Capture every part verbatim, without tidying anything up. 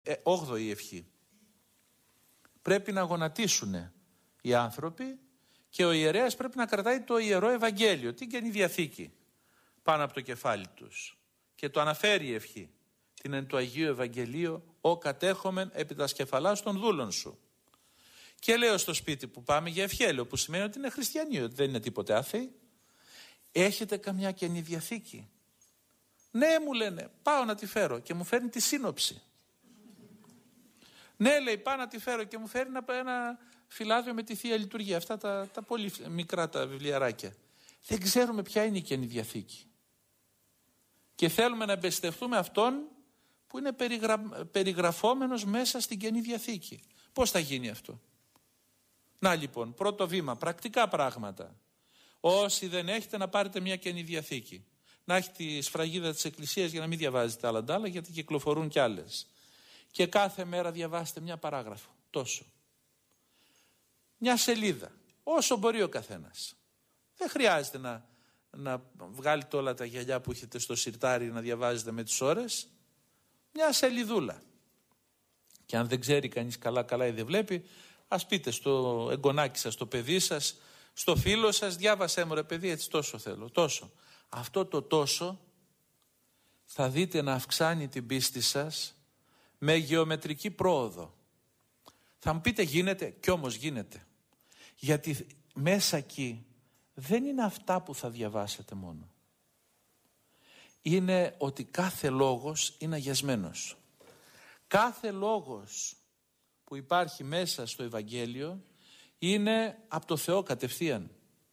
Ε, όγδοη ευχή. Πρέπει να γονατίσουν οι άνθρωποι και ο ιερέας πρέπει να κρατάει το Ιερό Ευαγγέλιο, την Καινή Διαθήκη, πάνω από το κεφάλι τους. Και το αναφέρει η ευχή. Την εν του Αγίου Ευαγγελίου, ο κατέχομεν επί τα σκεφαλάς των δούλων σου. Και λέω στο σπίτι που πάμε για ευχέλιο, που σημαίνει ότι είναι χριστιανοί, ότι δεν είναι τίποτε άθεοι. Έχετε καμιά Καινή Διαθήκη? Ναι, μου λένε, πάω να τη φέρω, και μου φέρνει τη σύνοψη. Ναι, λέει, πάω να τη φέρω, και μου φέρνει ένα, ένα φυλάδιο με τη Θεία Λειτουργία. Αυτά τα, τα πολύ μικρά τα βιβλιαράκια. Δεν ξέρουμε ποια είναι η Καινή Διαθήκη. Και θέλουμε να εμπιστευτούμε αυτόν που είναι περιγρα... περιγραφόμενος μέσα στην Καινή Διαθήκη. Πώς θα γίνει αυτό? Να λοιπόν, πρώτο βήμα, πρακτικά πράγματα. Όσοι δεν έχετε, να πάρετε μια Καινή Διαθήκη. Να έχει τη σφραγίδα της Εκκλησίας για να μην διαβάζετε άλλα ντάλα, γιατί κυκλοφορούν κι άλλες. Και κάθε μέρα διαβάστε μια παράγραφο. Τόσο. Μια σελίδα. Όσο μπορεί ο καθένας. Δεν χρειάζεται να, να βγάλετε όλα τα γυαλιά που έχετε στο σιρτάρι να διαβάζετε με τις ώρες. Μια σελιδούλα. Και αν δεν ξέρει κανείς καλά καλά ή δεν βλέπει, ας πείτε στο εγγονάκι σας, στο παιδί σας, στο φίλο σας, διάβασέ μου ρε παιδί, έτσι τόσο θέλω, τόσο. Αυτό το τόσο θα δείτε να αυξάνει την πίστη σας με γεωμετρική πρόοδο. Θα μου πείτε γίνεται, κι όμως γίνεται. Γιατί μέσα εκεί δεν είναι αυτά που θα διαβάσετε μόνο. Είναι ότι κάθε λόγος είναι αγιασμένος. Κάθε λόγος που υπάρχει μέσα στο Ευαγγέλιο είναι από το Θεό κατευθείαν.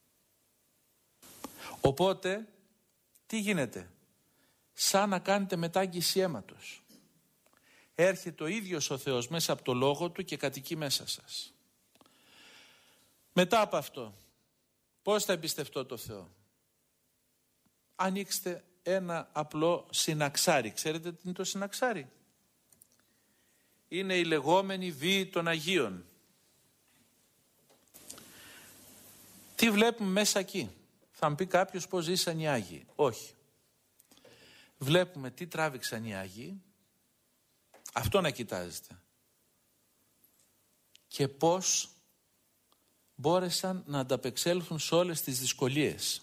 Οπότε τι γίνεται? Σαν να κάνετε μετάγγιση αίματος. Έρχεται ο ίδιος ο Θεός μέσα από το λόγο του και κατοικεί μέσα σας. Μετά από αυτό, πώς θα εμπιστευτώ το Θεό? Ανοίξτε ένα απλό συναξάρι. Ξέρετε τι είναι το συναξάρι? Είναι η λεγόμενη βίη των Αγίων. Τι βλέπουμε μέσα εκεί? Θα μου πει κάποιος πώς ζήσαν οι Άγιοι. Όχι. Βλέπουμε τι τράβηξαν οι Άγιοι. Αυτό να κοιτάζετε. Και πώς μπόρεσαν να ανταπεξέλθουν σε όλες τις δυσκολίες.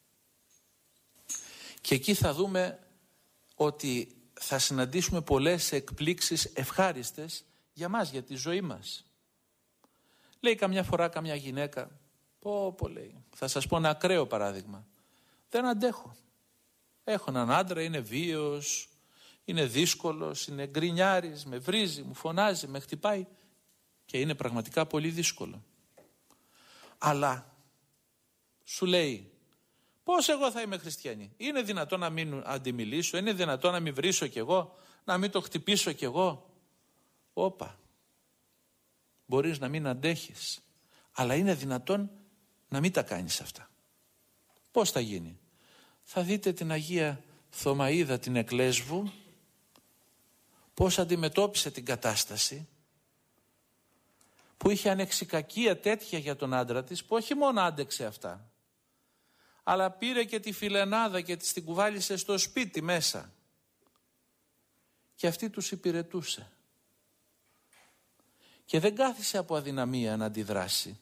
Και εκεί θα δούμε ότι θα συναντήσουμε πολλές εκπλήξεις ευχάριστες για μας, για τη ζωή μας. Λέει καμιά φορά καμιά γυναίκα, πω πω λέει, θα σας πω ένα ακραίο παράδειγμα. Δεν αντέχω. Έχω έναν άντρα, είναι βίαιος, είναι δύσκολος, είναι γκρινιάρης, με βρίζει, μου φωνάζει, με χτυπάει και είναι πραγματικά πολύ δύσκολο. Αλλά σου λέει, πώς εγώ θα είμαι χριστιανή? Είναι δυνατόν να μην αντιμιλήσω? Είναι δυνατόν να μην βρίσω κι εγώ? Να μην το χτυπήσω κι εγώ? Όπα. Μπορείς να μην αντέχεις, αλλά είναι δυνατόν να μην τα κάνεις αυτά. Πώς θα γίνει? Θα δείτε την Αγία Θωμαΐδα την Εκκλέσβου, πώς αντιμετώπισε την κατάσταση, που είχε ανεξικακία τέτοια για τον άντρα της, που όχι μόνο άντεξε αυτά, αλλά πήρε και τη φιλενάδα και της την κουβάλισε στο σπίτι μέσα. Και αυτή τους υπηρετούσε. Και δεν κάθισε από αδυναμία να αντιδράσει.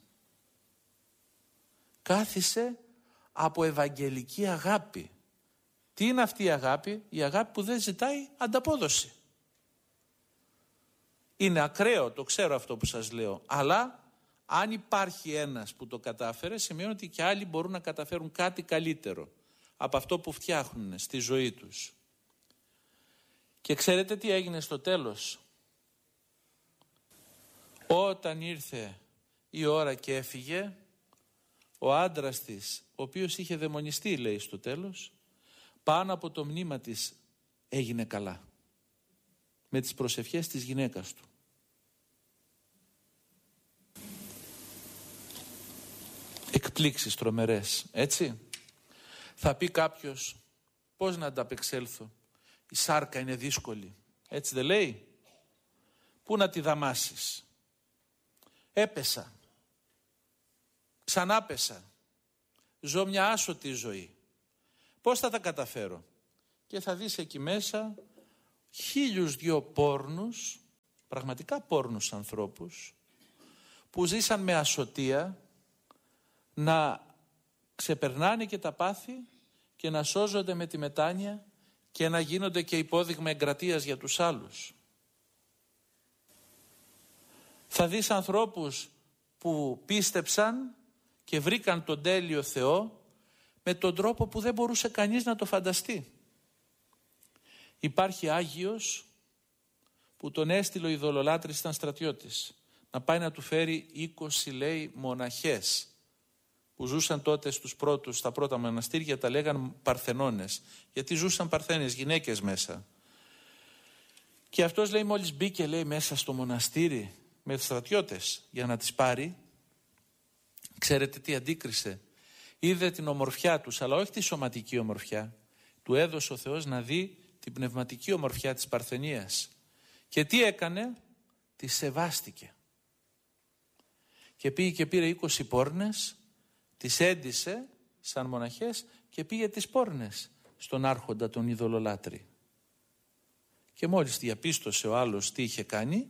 Κάθισε από ευαγγελική αγάπη. Τι είναι αυτή η αγάπη? Η αγάπη που δεν ζητάει ανταπόδοση. Είναι ακραίο, το ξέρω αυτό που σας λέω, αλλά αν υπάρχει ένας που το κατάφερε, σημαίνει ότι και άλλοι μπορούν να καταφέρουν κάτι καλύτερο από αυτό που φτιάχνουν στη ζωή τους. Και ξέρετε τι έγινε στο τέλος? Όταν ήρθε η ώρα και έφυγε, ο άντρας της, ο οποίος είχε δαιμονιστεί, λέει στο τέλος, πάνω από το μνήμα της έγινε καλά. Με τις προσευχές της γυναίκας του. Εκπλήξεις τρομερές, έτσι. Θα πει κάποιος, πώς να ανταπεξέλθω? Η σάρκα είναι δύσκολη. Έτσι δεν λέει? Πού να τη δαμάσεις? Έπεσα. Ξανά πέσα. Ζω μια άσωτη ζωή. Πώς θα τα καταφέρω? Και θα δεις εκεί μέσα χίλιους δυο πόρνους πραγματικά πόρνους ανθρώπους, που ζήσαν με ασωτεία να ξεπερνάνε και τα πάθη και να σώζονται με τη μετάνοια και να γίνονται και υπόδειγμα εγκρατείας για τους άλλους. Θα δεις ανθρώπους που πίστεψαν και βρήκαν τον τέλειο Θεό με τον τρόπο που δεν μπορούσε κανείς να το φανταστεί. Υπάρχει Άγιος που τον έστειλε ο ειδωλολάτρης, ήταν στρατιώτης, να πάει να του φέρει είκοσι, λέει, μοναχές που ζούσαν τότε στους πρώτους, στα πρώτα μοναστήρια, τα λέγαν Παρθενώνες, γιατί ζούσαν Παρθένες, γυναίκες μέσα. Και αυτός, λέει, μόλις μπήκε, λέει, μέσα στο μοναστήρι με στρατιώτες για να τις πάρει, ξέρετε τι αντίκρισε? Είδε την ομορφιά τους, αλλά όχι τη σωματική ομορφιά. Του έδωσε ο Θεός να δει την πνευματική ομορφιά της Παρθενίας. Και τι έκανε? Τη σεβάστηκε. Και πήγε και πήρε είκοσι πόρνες, τις έντυσε σαν μοναχές και πήγε τις πόρνες στον άρχοντα τον ειδωλολάτρη. Και μόλις διαπίστωσε ο άλλος τι είχε κάνει,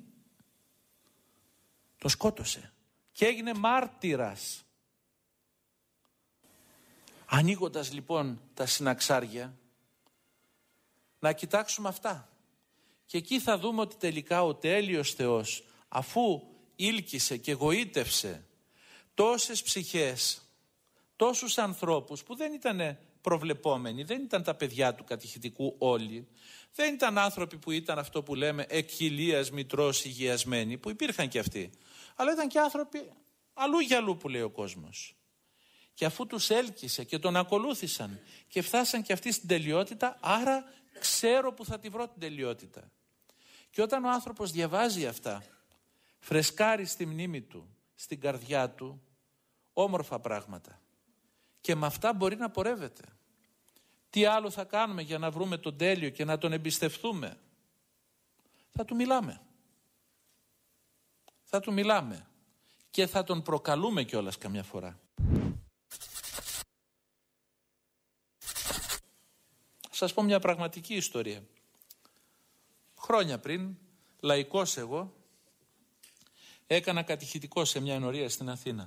τον σκότωσε και έγινε μάρτυρας. Ανοίγοντας λοιπόν τα συναξάρια, να κοιτάξουμε αυτά. Και εκεί θα δούμε ότι τελικά ο τέλειος Θεός, αφού ήλκησε και γοήτευσε τόσες ψυχές, τόσους ανθρώπους που δεν ήταν προβλεπόμενοι, δεν ήταν τα παιδιά του κατηχητικού όλοι, δεν ήταν άνθρωποι που ήταν αυτό που λέμε εκ χιλίας μητρός υγιασμένοι, που υπήρχαν και αυτοί, αλλά ήταν και άνθρωποι αλλού για αλλού που λέει ο κόσμος. Και αφού τους έλκυσε και τον ακολούθησαν και φτάσαν και αυτοί στην τελειότητα, άρα ξέρω που θα τη βρω την τελειότητα. Και όταν ο άνθρωπος διαβάζει αυτά, φρεσκάρει στη μνήμη του, στην καρδιά του, όμορφα πράγματα. Και με αυτά μπορεί να πορεύεται. Τι άλλο θα κάνουμε για να βρούμε τον τέλειο και να τον εμπιστευτούμε? Θα του μιλάμε. Θα του μιλάμε. Και θα τον προκαλούμε κιόλας καμιά φορά. Σας πω μια πραγματική ιστορία. Χρόνια πριν, λαϊκός εγώ, έκανα κατηχητικό σε μια ενορία στην Αθήνα.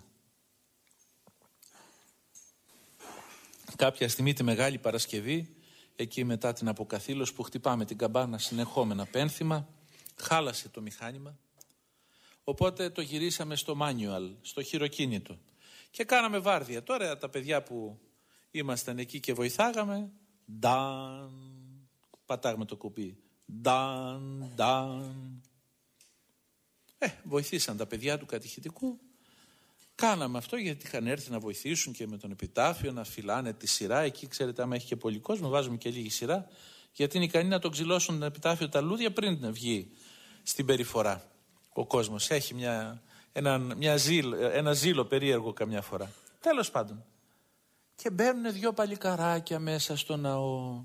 Κάποια στιγμή τη Μεγάλη Παρασκευή, εκεί μετά την αποκαθήλωση που χτυπάμε την καμπάνα συνεχόμενα πένθυμα, χάλασε το μηχάνημα. Οπότε το γυρίσαμε στο manual, στο χειροκίνητο. Και κάναμε βάρδια. Τώρα τα παιδιά που ήμασταν εκεί και βοηθάγαμε, νταν, πατάγαμε το κουμπί. Νταν, νταν. Ε, βοηθήσαν τα παιδιά του κατηχητικού. Κάναμε αυτό γιατί είχαν έρθει να βοηθήσουν και με τον επιτάφιο να φυλάνε τη σειρά. Εκεί ξέρετε, άμα έχει και πολύ κόσμο, βάζουμε και λίγη σειρά. Γιατί είναι ικανοί να το ξυλώσουν τον επιτάφιο τα λούδια πριν να βγει στην περιφορά. Ο κόσμος έχει μια, ένα, μια ζήλ, ένα ζήλο περίεργο καμιά φορά. Τέλος πάντων. Και μπαίνουν δυο παλικαράκια μέσα στο ναό.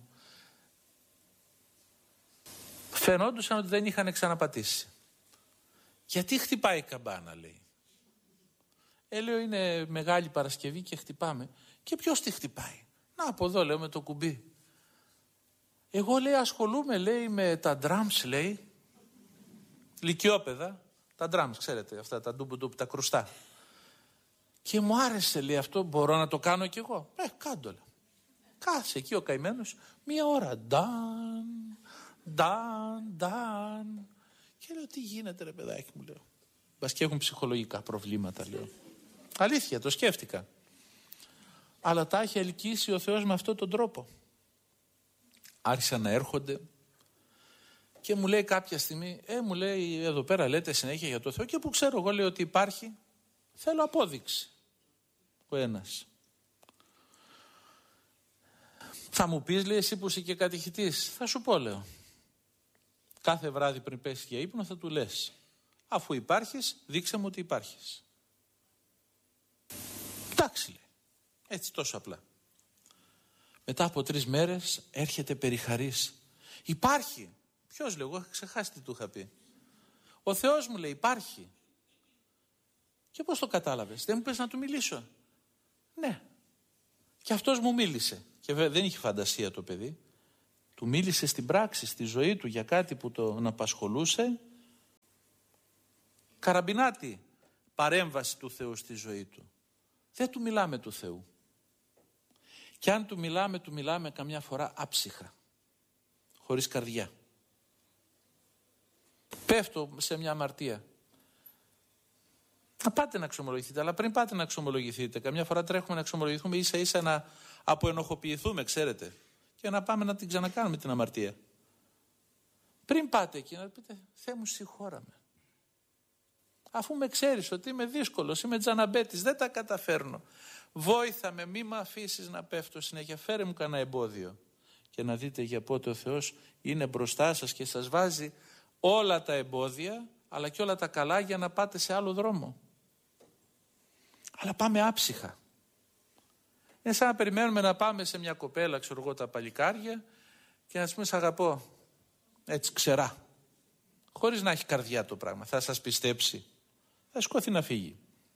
Φαινόντουσαν ότι δεν είχαν ξαναπατήσει. Γιατί χτυπάει η καμπάνα, λέει. Ε, λέω, είναι Μεγάλη Παρασκευή και χτυπάμε. Και ποιος τη χτυπάει? Να, από εδώ, λέω, με το κουμπί. Εγώ, λέει, ασχολούμαι, λέει, με τα drums, λέει. Λυκειόπαιδα. Τα drums, ξέρετε, αυτά τα ντουμπου-ντουμπ, τα κρουστά. Και μου άρεσε, λέει, αυτό, μπορώ να το κάνω κι εγώ? Ε, κάντο, λέω. Κάτσε εκεί ο καημένος, μία ώρα. Νταν, νταν, νταν. Και λέω, τι γίνεται, ρε παιδάκι μου, λέω. Μπας και έχουν ψυχολογικά προβλήματα, λέω. Αλήθεια, το σκέφτηκα. Αλλά τα έχει ελκύσει ο Θεός με αυτόν τον τρόπο. Άρχισαν να έρχονται και μου λέει κάποια στιγμή, ε, μου λέει, εδώ πέρα λέτε συνέχεια για το Θεό, και που ξέρω εγώ, λέει, ότι υπάρχει, θέλω απόδειξη. Ο ένας. Θα μου πεις, λέει, εσύ που είσαι και κατηχητής? Θα σου πω, λέω. Κάθε βράδυ πριν πέσεις για ύπνο θα του λες, αφού υπάρχεις, δείξε μου ότι υπάρχεις. Εντάξει, λέει. Έτσι, τόσο απλά. Μετά από τρεις μέρες έρχεται περιχαρής. Υπάρχει. Ποιος, λέω, εγώ είχα ξεχάσει τι του είχα πει. Ο Θεός, μου λέει, υπάρχει. Και πώς το κατάλαβες? Δεν μου πες να του μιλήσω? Ναι. Και αυτός μου μίλησε. Και βέβαια δεν είχε φαντασία το παιδί. Του μίλησε στην πράξη, στη ζωή του, για κάτι που τον απασχολούσε. καραμπινάτη παρέμβαση του Θεού στη ζωή του. Δεν του μιλάμε του Θεού. Και αν του μιλάμε, του μιλάμε καμιά φορά άψυχα, χωρίς καρδιά. Πέφτω σε μια αμαρτία. Να πάτε να εξομολογηθείτε, αλλά πριν πάτε να εξομολογηθείτε, καμιά φορά τρέχουμε να εξομολογηθούμε ίσα ίσα να αποενοχοποιηθούμε, ξέρετε, και να πάμε να την ξανακάνουμε την αμαρτία. Πριν πάτε εκεί να πείτε, Θεέ μου συγχώρα με. Αφού με ξέρεις ότι είμαι δύσκολος, είμαι τζαναμπέτης, δεν τα καταφέρνω. Βόηθα με, μη με αφήσεις να πέφτω συνέχεια, φέρε μου κανένα εμπόδιο. Και να δείτε για πότε ο Θεός είναι μπροστά σας και σας βάζει όλα τα εμπόδια, αλλά και όλα τα καλά για να πάτε σε άλλο δρόμο. Αλλά πάμε άψυχα. Είναι σαν να περιμένουμε να πάμε σε μια κοπέλα, ξέρω εγώ, τα παλικάρια, και να σας πούμε σ' αγαπώ, έτσι ξερά. Χωρίς να έχει καρδιά το πράγμα. Θα σας πιστέψει. Θα σηκώθει να φύγει.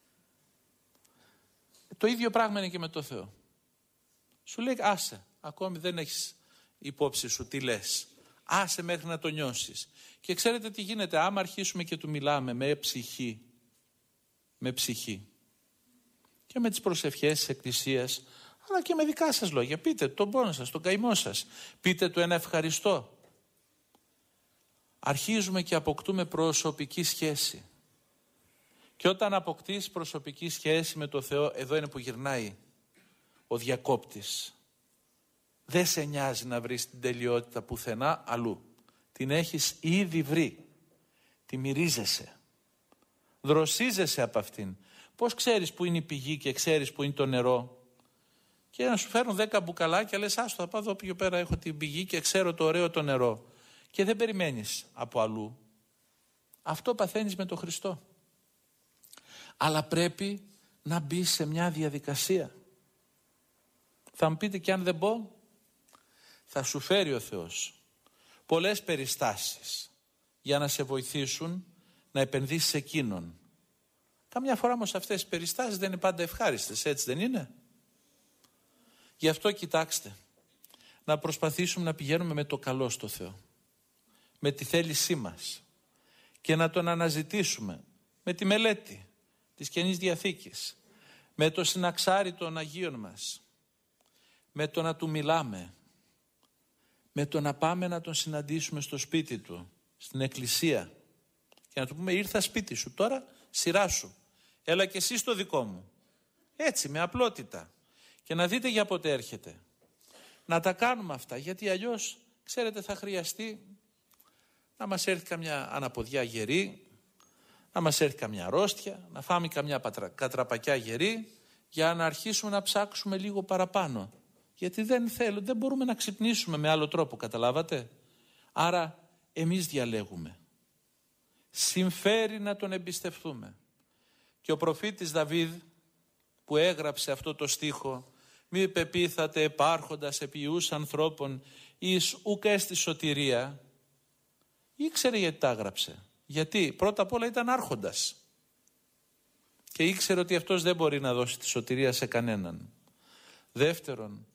Το ίδιο πράγμα είναι και με το Θεό. Σου λέει άσε, ακόμη δεν έχεις υπόψη σου τι λες. Άσε μέχρι να το νιώσεις. Και ξέρετε τι γίνεται, άμα αρχίσουμε και του μιλάμε με ψυχή, με ψυχή και με τις προσευχές της Εκκλησίας, αλλά και με δικά σας λόγια, πείτε τον πόνο σας, τον καημό σας, πείτε του ένα ευχαριστώ. Αρχίζουμε και αποκτούμε προσωπική σχέση. Και όταν αποκτήσεις προσωπική σχέση με το Θεό, εδώ είναι που γυρνάει ο διακόπτης. Δεν σε νοιάζει να βρεις την τελειότητα πουθενά αλλού. Την έχεις ήδη βρει. Τη μυρίζεσαι. Δροσίζεσαι από αυτήν. Πώς ξέρεις που είναι η πηγή και ξέρεις που είναι το νερό? Και να σου φέρουν δέκα μπουκαλάκια, λες άστο θα πάω εδώ πιο πέρα, έχω την πηγή και ξέρω το ωραίο το νερό. Και δεν περιμένεις από αλλού. Αυτό παθαίνεις με τον Χριστό. Αλλά πρέπει να μπεις σε μια διαδικασία. Θα μου πείτε, και αν δεν μπω? Θα σου φέρει ο Θεός πολλές περιστάσεις για να σε βοηθήσουν να επενδύσεις σε εκείνον. Καμιά φορά όμως αυτές οι περιστάσεις δεν είναι πάντα ευχάριστες, έτσι δεν είναι? Γι' αυτό κοιτάξτε, να προσπαθήσουμε να πηγαίνουμε με το καλό στο Θεό, με τη θέλησή μας, και να τον αναζητήσουμε με τη μελέτη της Καινής Διαθήκης, με το συναξάρι των Αγίων μας, με το να του μιλάμε, με το να πάμε να τον συναντήσουμε στο σπίτι του, στην εκκλησία, και να του πούμε ήρθα σπίτι σου, τώρα σειρά σου, έλα και εσύ στο δικό μου. Έτσι, με απλότητα. Και να δείτε για πότε έρχεται. Να τα κάνουμε αυτά, γιατί αλλιώς, ξέρετε, θα χρειαστεί να μας έρθει καμιά αναποδιά γερή, να μας έρθει καμιά αρρώστια, να φάμε καμιά πατρα, κατραπακιά γερή, για να αρχίσουμε να ψάξουμε λίγο παραπάνω. Γιατί δεν θέλω, δεν μπορούμε να ξυπνήσουμε με άλλο τρόπο, καταλάβατε? Άρα εμείς διαλέγουμε. Συμφέρει να τον εμπιστευτούμε. Και ο προφήτης Δαβίδ, που έγραψε αυτό το στίχο, μη πεπίθατε επάρχοντας επί ιούς ανθρώπων εις ουκ έστι σωτηρία, ήξερε γιατί τα έγραψε. Γιατί πρώτα απ' όλα ήταν άρχοντας και ήξερε ότι αυτός δεν μπορεί να δώσει τη σωτηρία σε κανέναν. Δεύτερον,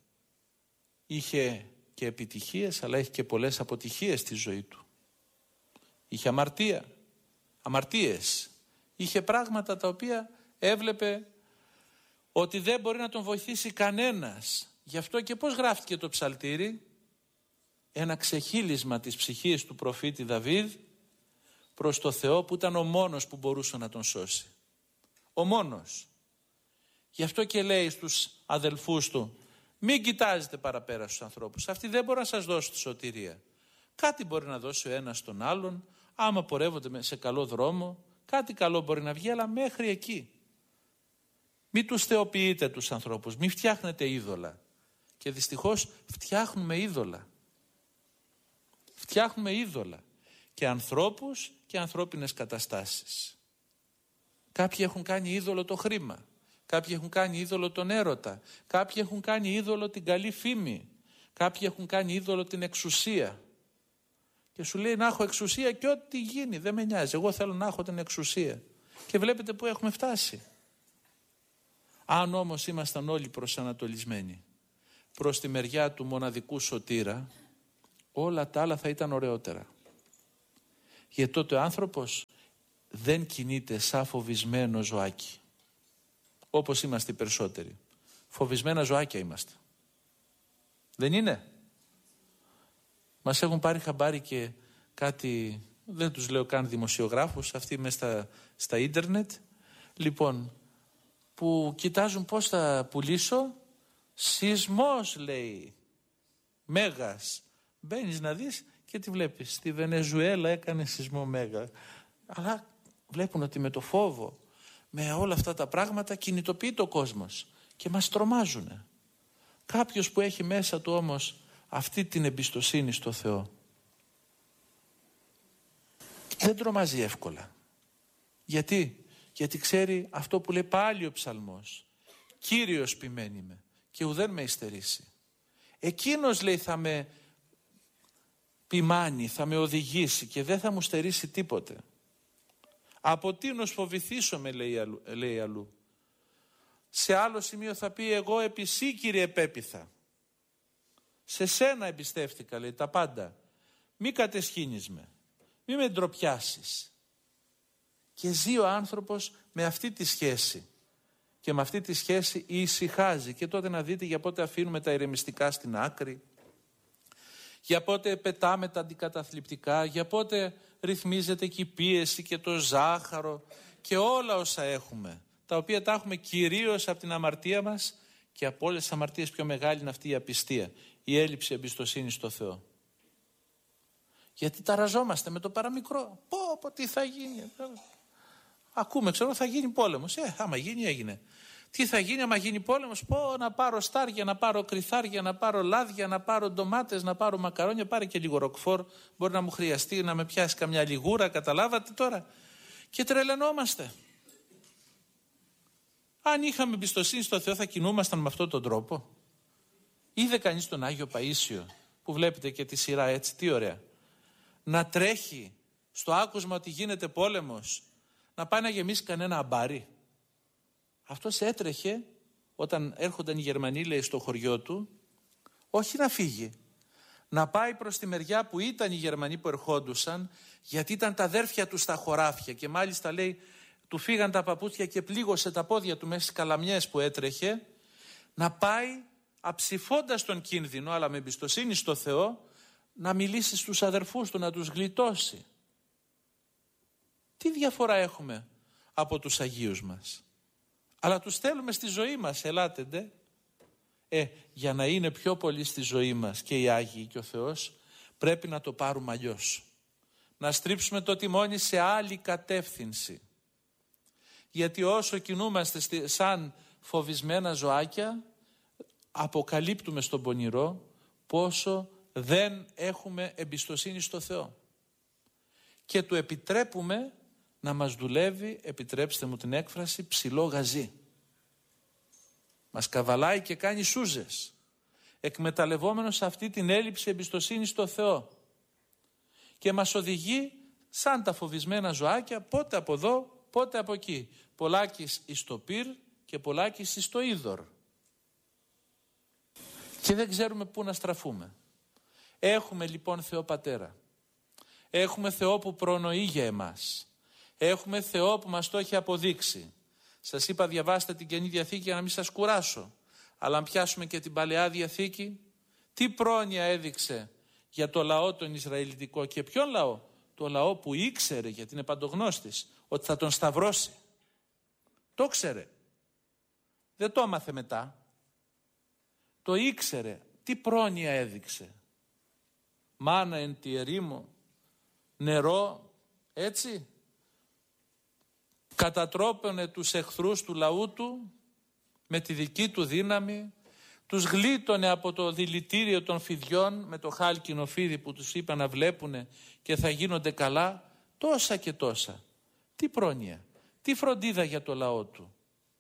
είχε και επιτυχίες, αλλά είχε και πολλές αποτυχίες στη ζωή του. Είχε αμαρτία, αμαρτίες. Είχε πράγματα τα οποία έβλεπε ότι δεν μπορεί να τον βοηθήσει κανένας. Γι' αυτό και πώς γράφτηκε το ψαλτήρι? Ένα ξεχύλισμα της ψυχής του προφήτη Δαβίδ προς το Θεό, που ήταν ο μόνος που μπορούσε να τον σώσει. Ο μόνος. Γι' αυτό και λέει στους αδελφούς του, μην κοιτάζετε παραπέρα στους ανθρώπους. Αυτοί δεν μπορούν να σας δώσουν τη σωτηρία. Κάτι μπορεί να δώσει ο ένας στον άλλον, άμα πορεύονται σε καλό δρόμο, κάτι καλό μπορεί να βγει, αλλά μέχρι εκεί. Μην τους θεοποιείτε τους ανθρώπους, μην φτιάχνετε είδωλα. Και δυστυχώς φτιάχνουμε είδωλα. Φτιάχνουμε είδωλα. Και ανθρώπους και ανθρώπινες καταστάσεις. Κάποιοι έχουν κάνει είδωλο το χρήμα. Κάποιοι έχουν κάνει είδωλο τον έρωτα. Κάποιοι έχουν κάνει είδωλο την καλή φήμη. Κάποιοι έχουν κάνει είδωλο την εξουσία. Και σου λέει να έχω εξουσία και ό,τι γίνει δεν με νοιάζει. Εγώ θέλω να έχω την εξουσία. Και βλέπετε που έχουμε φτάσει. Αν όμως ήμασταν όλοι προσανατολισμένοι προς τη μεριά του μοναδικού σωτήρα, όλα τα άλλα θα ήταν ωραιότερα. Γιατί τότε ο άνθρωπος δεν κινείται σαν φοβισμένο ζωάκι. Όπως είμαστε οι περισσότεροι. Φοβισμένα ζωάκια είμαστε. Δεν είναι? Μας έχουν πάρει χαμπάρι και κάτι, δεν τους λέω καν δημοσιογράφους, αυτοί μέσα στα, στα ίντερνετ, λοιπόν, που κοιτάζουν πώς θα πουλήσω. Σεισμός, λέει, μέγας. Μπαίνεις να δεις και τι βλέπεις? Στη Βενεζουέλα έκανε σεισμό μέγα. Αλλά βλέπουν ότι με το φόβο, με όλα αυτά τα πράγματα κινητοποιείται ο κόσμος και μας τρομάζουν. Κάποιος που έχει μέσα του όμως αυτή την εμπιστοσύνη στο Θεό δεν τρομάζει εύκολα. Γιατί? Γιατί ξέρει αυτό που λέει πάλι ο ψαλμός. Κύριος ποιμένη με και ουδέν με υστερήσει. Εκείνος, λέει, θα με ποιμάνει, θα με οδηγήσει και δεν θα μου στερήσει τίποτε. Από τίνος φοβηθήσομαι, λέει αλλού, λέει αλλού. Σε άλλο σημείο θα πει εγώ επί σύ, Κύριε, επέπειθα. Σε σένα εμπιστεύτηκα, λέει, τα πάντα. Μη κατεσχύνεις με, μη με ντροπιάσεις. Και ζει ο άνθρωπος με αυτή τη σχέση. Και με αυτή τη σχέση ησυχάζει. Και τότε να δείτε για πότε αφήνουμε τα ηρεμιστικά στην άκρη, για πότε πετάμε τα αντικαταθλιπτικά, για πότε ρυθμίζεται και η πίεση και το ζάχαρο και όλα όσα έχουμε, τα οποία τα έχουμε κυρίως από την αμαρτία μας, και από όλες τις αμαρτίες πιο μεγάλη είναι αυτή η απιστία, η έλλειψη εμπιστοσύνης στο Θεό. Γιατί ταραζόμαστε με το παραμικρό. Πω, πω, τι θα γίνει. Ακούμε, ξέρω, θα γίνει πόλεμος. Ε, άμα γίνει, έγινε. Τι θα γίνει άμα γίνει πόλεμος? Πω, να πάρω στάρια, να πάρω κρυθάρια, να πάρω λάδια, να πάρω ντομάτες, να πάρω μακαρόνια, πάρε και λίγο ροκφόρ. Μπορεί να μου χρειαστεί να με πιάσει καμιά λιγούρα, καταλάβατε τώρα. Και τρελαινόμαστε. Αν είχαμε εμπιστοσύνη στο Θεό θα κινούμασταν με αυτόν τον τρόπο? Είδε κανείς τον Άγιο Παΐσιο, που βλέπετε και τη σειρά έτσι, τι ωραία. Να τρέχει στο άκουσμα ότι γίνεται πόλεμος, να πάει να γεμίσει κανένα αμπάρι. Αυτός έτρεχε όταν έρχονταν οι Γερμανοί, λέει, στο χωριό του, όχι να φύγει, να πάει προς τη μεριά που ήταν οι Γερμανοί που ερχόντουσαν, γιατί ήταν τα αδέρφια του στα χωράφια και μάλιστα, λέει, του φύγαν τα παπούτσια και πλήγωσε τα πόδια του μέσα στις καλαμιές που έτρεχε, να πάει αψηφώντας τον κίνδυνο αλλά με εμπιστοσύνη στο Θεό να μιλήσει στους αδερφούς του, να τους γλιτώσει. Τι διαφορά έχουμε από τους Αγίους μας? Αλλά τους θέλουμε στη ζωή μας, ελάτε ντε. Ε, για να είναι πιο πολύ στη ζωή μας και οι Άγιοι και ο Θεός, πρέπει να το πάρουμε αλλιώς. Να στρίψουμε το τιμόνι σε άλλη κατεύθυνση. Γιατί όσο κινούμαστε σαν φοβισμένα ζωάκια, αποκαλύπτουμε στον πονηρό πόσο δεν έχουμε εμπιστοσύνη στο Θεό. Και του επιτρέπουμε να μας δουλεύει, επιτρέψτε μου την έκφραση, ψηλό γαζί. Μας καβαλάει και κάνει σούζες, εκμεταλλευόμενος αυτή την έλλειψη εμπιστοσύνη στο Θεό. Και μας οδηγεί σαν τα φοβισμένα ζωάκια, πότε από εδώ, πότε από εκεί. Πολλάκις εις το πυρ και πολλάκις εις το είδωρ. Και δεν ξέρουμε πού να στραφούμε. Έχουμε λοιπόν Θεό Πατέρα. Έχουμε Θεό που προνοεί για εμάς. Έχουμε Θεό που μας το έχει αποδείξει. Σας είπα, διαβάστε την Καινή Διαθήκη για να μην σας κουράσω. Αλλά αν πιάσουμε και την Παλαιά Διαθήκη, τι πρόνοια έδειξε για το λαό τον Ισραηλιτικό και ποιον λαό? Το λαό που ήξερε, γιατί είναι παντογνώστης, ότι θα τον σταυρώσει. Το ήξερε. Δεν το άμαθε μετά. Το ήξερε. Τι πρόνοια έδειξε? Μάνα εν τη ερήμο, νερό, έτσι. Κατατρόπαινε τους εχθρούς του λαού του με τη δική του δύναμη, τους γλίτωνε από το δηλητήριο των φιδιών με το χάλκινο φίδι που τους είπα να βλέπουνε και θα γίνονται καλά, τόσα και τόσα. Τι πρόνοια, τι φροντίδα για το λαό του.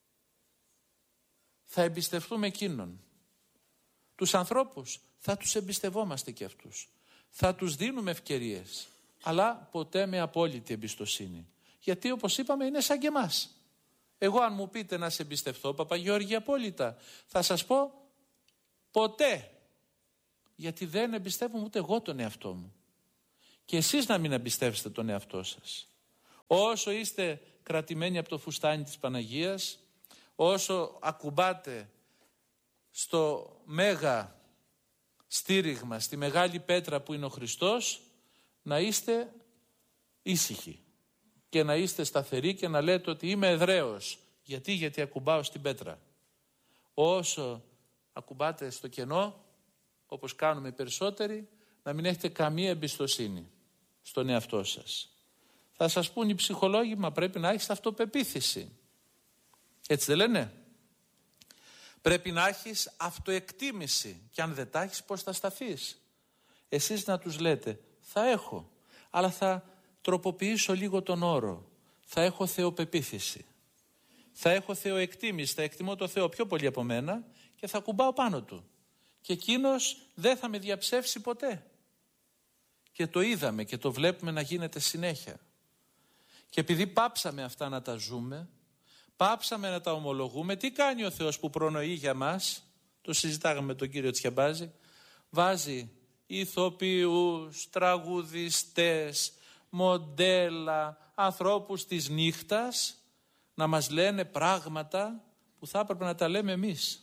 Θα εμπιστευτούμε εκείνον. Τους ανθρώπους θα τους εμπιστευόμαστε και αυτούς. Θα τους δίνουμε ευκαιρίες, αλλά ποτέ με απόλυτη εμπιστοσύνη. Γιατί όπως είπαμε είναι σαν και εμάς. Εγώ αν μου πείτε να σε εμπιστευτώ, Παπαγιώργη, απόλυτα, θα σας πω ποτέ. Γιατί δεν εμπιστεύομαι ούτε εγώ τον εαυτό μου. Και εσείς να μην εμπιστεύσετε τον εαυτό σας. Όσο είστε κρατημένοι από το φουστάνι της Παναγίας, όσο ακουμπάτε στο μέγα στήριγμα, στη μεγάλη πέτρα που είναι ο Χριστός, να είστε ήσυχοι και να είστε σταθεροί και να λέτε ότι είμαι εδραίος. Γιατί, γιατί ακουμπάω στην πέτρα. Όσο ακουμπάτε στο κενό, όπως κάνουμε οι περισσότεροι, να μην έχετε καμία εμπιστοσύνη στον εαυτό σας. Θα σας πούν οι ψυχολόγοι, μα πρέπει να έχεις αυτοπεποίθηση. Έτσι δεν λένε? Πρέπει να έχεις αυτοεκτίμηση και αν δεν τα έχεις πώς θα σταθείς. Εσείς να τους λέτε, θα έχω, αλλά θα τροποποιήσω λίγο τον όρο. Θα έχω θεοπεποίθηση. Θα έχω θεοεκτίμηση, θα εκτιμώ το Θεό πιο πολύ από μένα και θα κουμπάω πάνω του. Και εκείνος δεν θα με διαψεύσει ποτέ. Και το είδαμε και το βλέπουμε να γίνεται συνέχεια. Και επειδή πάψαμε αυτά να τα ζούμε, πάψαμε να τα ομολογούμε, τι κάνει ο Θεός που προνοεί για μας? Το συζητάγαμε με τον κύριο Τσιαμπάζη. Βάζει ηθοποιούς, τραγουδιστές, μοντέλα, ανθρώπους της νύχτας να μας λένε πράγματα που θα έπρεπε να τα λέμε εμείς.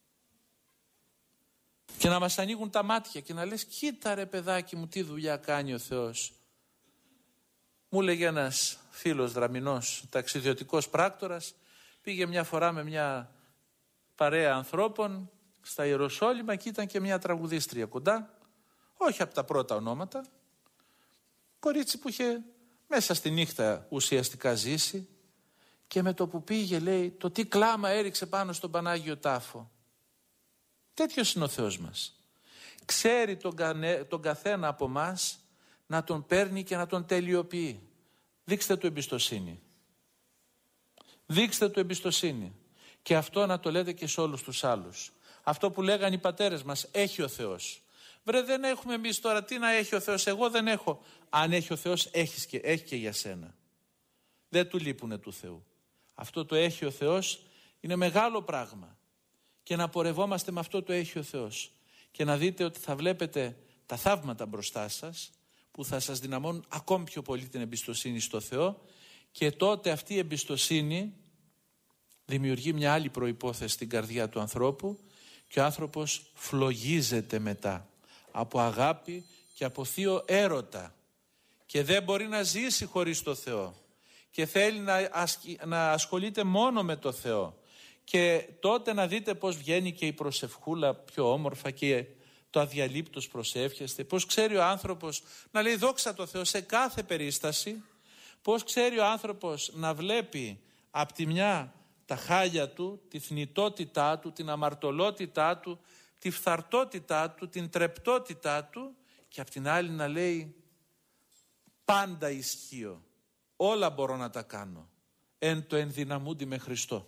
Και να μας ανοίγουν τα μάτια και να λες, κοίτα ρε παιδάκι μου τι δουλειά κάνει ο Θεός. Μου λέγε ένας φίλος δραμηνός, ταξιδιωτικός πράκτορας, πήγε μια φορά με μια παρέα ανθρώπων στα Ιεροσόλυμα και ήταν και μια τραγουδίστρια κοντά, όχι από τα πρώτα ονόματα, κορίτσι που είχε μέσα στη νύχτα ουσιαστικά ζήσει και με το που πήγε λέει το τι κλάμα έριξε πάνω στον Πανάγιο Τάφο. Τέτοιος είναι ο Θεός μας. Ξέρει τον, κανε, τον καθένα από μας να τον παίρνει και να τον τελειοποιεί. Δείξτε του εμπιστοσύνη. Δείξτε του εμπιστοσύνη. Και αυτό να το λέτε και σε όλους τους άλλους. Αυτό που λέγανε οι πατέρες μας, έχει ο Θεός. Βρε δεν έχουμε εμείς τώρα, τι να έχει ο Θεός, εγώ δεν έχω. Αν έχει ο Θεός, έχεις και, έχει και για σένα. Δεν του λείπουνε του Θεού. Αυτό το έχει ο Θεός είναι μεγάλο πράγμα. Και να πορευόμαστε με αυτό το έχει ο Θεός. Και να δείτε ότι θα βλέπετε τα θαύματα μπροστά σας, που θα σας δυναμώνουν ακόμη πιο πολύ την εμπιστοσύνη στο Θεό και τότε αυτή η εμπιστοσύνη δημιουργεί μια άλλη προϋπόθεση στην καρδιά του ανθρώπου και ο άνθρωπος φλογίζεται μετά από αγάπη και από θείο έρωτα και δεν μπορεί να ζήσει χωρίς το Θεό και θέλει να, ασκ... να ασχολείται μόνο με το Θεό και τότε να δείτε πως βγαίνει και η προσευχούλα πιο όμορφα και το αδιαλείπτως προσεύχεστε, πώς ξέρει ο άνθρωπος να λέει δόξα τω Θεώ σε κάθε περίσταση, πώς ξέρει ο άνθρωπος να βλέπει απ' τη μια τα χάλια του, τη θνητότητά του, την αμαρτωλότητά του, τη φθαρτότητά του, την τρεπτότητά του και απ' την άλλη να λέει πάντα ισχύω, όλα μπορώ να τα κάνω, εν το ενδυναμούντι με Χριστό.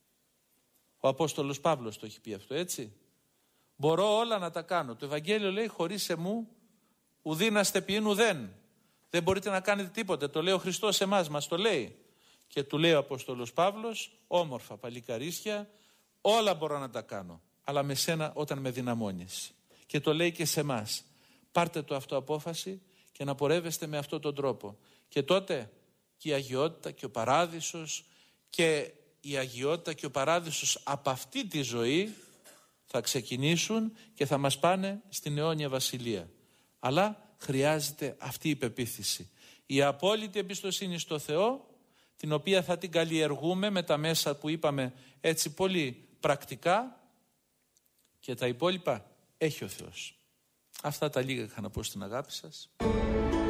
Ο Απόστολος Παύλος το έχει πει αυτό, έτσι. Μπορώ όλα να τα κάνω. Το Ευαγγέλιο λέει χωρίς εμού ουδή να στεπιήν ουδέν. Δεν μπορείτε να κάνετε τίποτε. Το λέει ο Χριστός εμάς, μας το λέει. Και του λέει ο Απόστολος Παύλος, όμορφα παλικαρίσια, όλα μπορώ να τα κάνω. Αλλά με σένα όταν με δυναμώνεις. Και το λέει και σε εμάς. Πάρτε το αυτό απόφαση και να πορεύεστε με αυτόν τον τρόπο. Και τότε και η αγιότητα και ο παράδεισος και η αγιότητα και ο παράδεισος από αυτή τη ζωή θα ξεκινήσουν και θα μας πάνε στην αιώνια βασιλεία. Αλλά χρειάζεται αυτή η πεποίθηση. Η απόλυτη εμπιστοσύνη στο Θεό, την οποία θα την καλλιεργούμε με τα μέσα που είπαμε έτσι πολύ πρακτικά και τα υπόλοιπα έχει ο Θεός. Αυτά τα λίγα είχα να πω στην αγάπη σας.